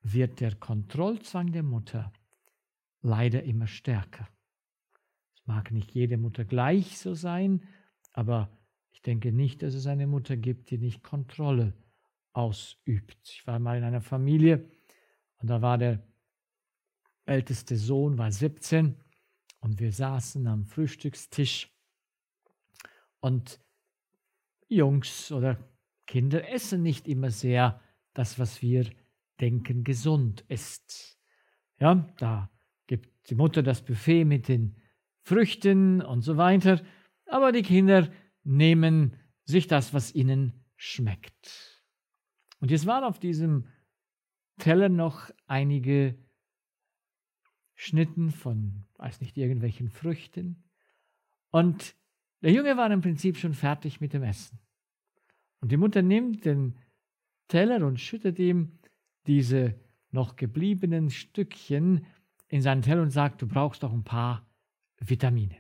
wird der Kontrollzwang der Mutter leider immer stärker. Es mag nicht jede Mutter gleich so sein, aber ich denke nicht, dass es eine Mutter gibt, die nicht Kontrolle ausübt. Ich war mal in einer Familie und da war der älteste Sohn, war 17 und wir saßen am Frühstückstisch und Jungs oder Kinder essen nicht immer sehr das, was wir denken gesund ist. Ja, da gibt die Mutter das Buffet mit den Früchten und so weiter, aber die Kinder nehmen sich das, was ihnen schmeckt. Und jetzt waren auf diesem Teller noch einige Schnitten von, weiß nicht, irgendwelchen Früchten. Und der Junge war im Prinzip schon fertig mit dem Essen. Und die Mutter nimmt den Teller und schüttet ihm diese noch gebliebenen Stückchen in seinen Teller und sagt, du brauchst doch ein paar Vitamine.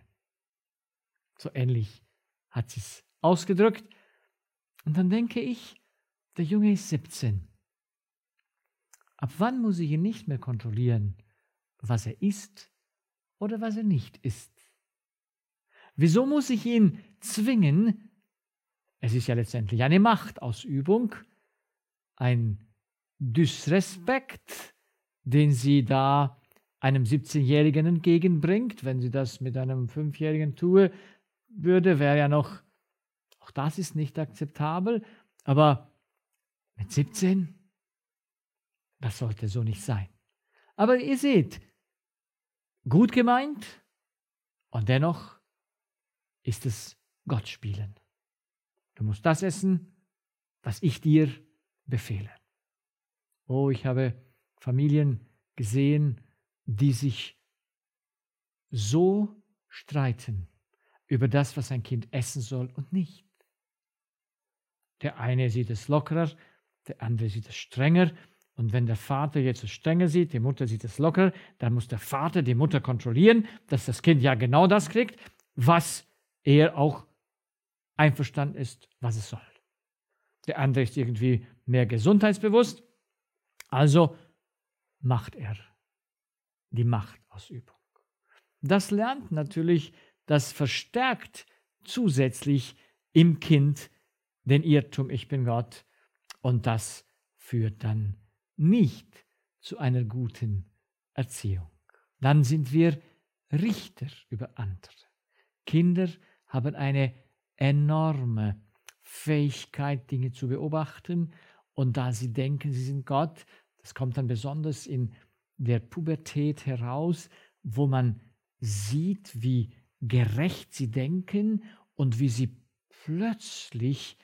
So ähnlich hat sie es ausgedrückt. Und dann denke ich, der Junge ist 17. Ab wann muss ich ihn nicht mehr kontrollieren, was er isst oder was er nicht isst? Wieso muss ich ihn zwingen? Es ist ja letztendlich eine Machtausübung, ein Disrespekt, den sie da einem 17-Jährigen entgegenbringt. Wenn sie das mit einem 5-Jährigen tue würde, wäre ja noch, auch das ist nicht akzeptabel, aber mit 17, das sollte so nicht sein. Aber ihr seht, gut gemeint und dennoch ist es Gott spielen. Du musst das essen, was ich dir befehle. Oh, ich habe Familien gesehen, die sich so streiten über das, was ein Kind essen soll und nicht. Der eine sieht es lockerer, der andere sieht es strenger. Und wenn der Vater jetzt es strenger sieht, die Mutter sieht es locker, dann muss der Vater die Mutter kontrollieren, dass das Kind ja genau das kriegt, was er auch einverstanden ist, was es soll. Der andere ist irgendwie mehr gesundheitsbewusst, also macht er die Machtausübung. Das lernt natürlich, das verstärkt zusätzlich im Kind den Irrtum, ich bin Gott, und das führt dann nicht zu einer guten Erziehung. Dann sind wir Richter über andere. Kinder haben eine enorme Fähigkeit, Dinge zu beobachten, und da sie denken, sie sind Gott, das kommt dann besonders in der Pubertät heraus, wo man sieht, wie gerecht sie denken und wie sie plötzlich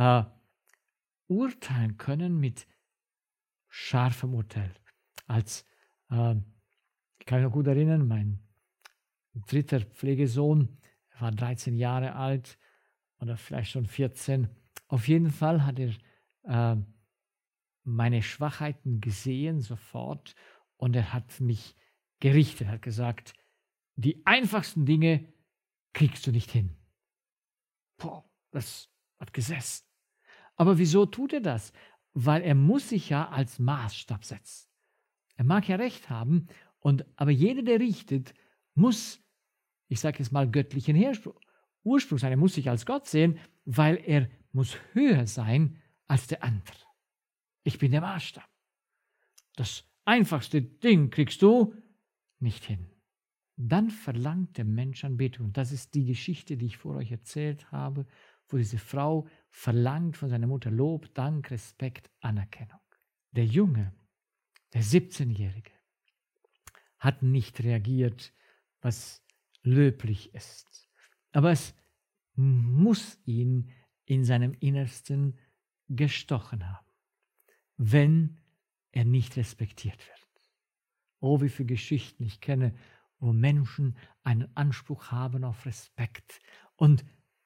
urteilen können mit scharfem Urteil. Ich kann mich noch gut erinnern, mein dritter Pflegesohn war 13 Jahre alt oder vielleicht schon 14. Auf jeden Fall hat er meine Schwachheiten gesehen sofort und er hat mich gerichtet, hat gesagt, die einfachsten Dinge kriegst du nicht hin. Boah, das hat gesessen. Aber wieso tut er das? Weil er muss sich ja als Maßstab setzen. Er mag ja recht haben, aber jeder, der richtet, muss, ich sage jetzt mal, göttlichen Ursprung sein. Er muss sich als Gott sehen, weil er muss höher sein als der andere. Ich bin der Maßstab. Das einfachste Ding kriegst du nicht hin. Dann verlangt der Mensch Anbetung. Das ist die Geschichte, die ich vor euch erzählt habe, wo diese Frau verlangt von seiner Mutter Lob, Dank, Respekt, Anerkennung. Der Junge, der 17-Jährige, hat nicht reagiert, was löblich ist. Aber es muss ihn in seinem Innersten gestochen haben, wenn er nicht respektiert wird. Oh, wie viele Geschichten ich kenne, wo Menschen einen Anspruch haben auf Respekt. Und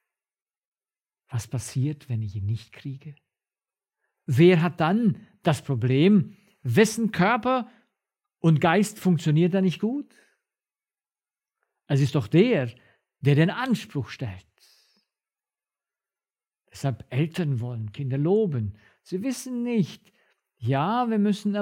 was passiert, wenn ich ihn nicht kriege? Wer hat dann das Problem? Wessen Körper und Geist funktioniert da nicht gut? Es ist doch der den Anspruch stellt. Deshalb Eltern wollen Kinder loben. Sie wissen nicht, ja, wir müssen